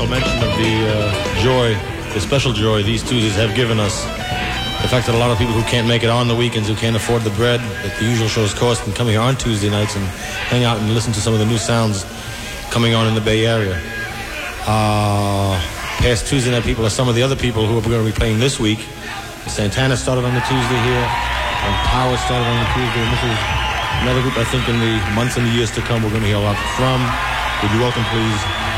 special mention of the special joy these Tuesdays have given us. The fact that a lot of people who can't make it on the weekends, who can't afford the bread that the usual shows cost, and come here on Tuesday nights and hang out and listen to some of the new sounds coming on in the Bay Area. Past Tuesday night people are some of the other people who are going to be playing this week. Santana started on the Tuesday here, and Power started on the Tuesday, and this is another group I think in the months and the years to come we're going to hear a lot from. Would you welcome, please,